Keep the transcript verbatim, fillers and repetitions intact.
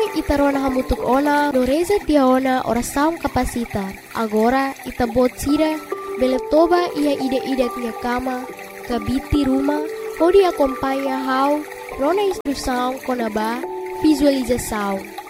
ita rona hamutuk ona no reza tia ona ora sound kapasita. Agora ita bot sira bele toba ia ide-ide tia kama kabiti rumah hodi acompanha how rona instrução konaba visualização.